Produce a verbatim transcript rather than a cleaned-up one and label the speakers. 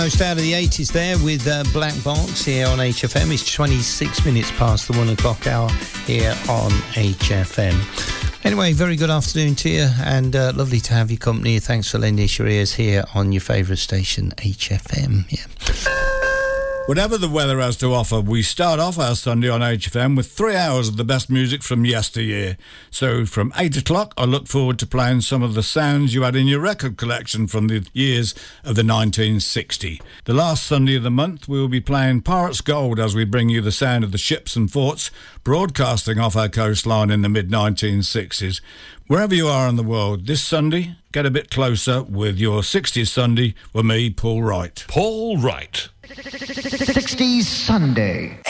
Speaker 1: Most out of the eighties there with uh, Black Box here on H F M. It's twenty-six minutes past the one o'clock hour here on H F M. Anyway, very good afternoon to you, and uh, lovely to have your company. Thanks for lending us your ears here on your favourite station, H F M. Yeah.
Speaker 2: Whatever the weather has to offer, we start off our Sunday on H F M with three hours of the best music from yesteryear. So from eight o'clock, I look forward to playing some of the sounds you had in your record collection from the years of the nineteen sixty. The last Sunday of the month, we will be playing Pirates Gold as we bring you the sound of the ships and forts broadcasting off our coastline in the mid nineteen sixties. Wherever you are in the world, this Sunday, get a bit closer with your sixties Sunday with me, Paul Wright.
Speaker 3: Paul Wright.
Speaker 4: sixties Sunday.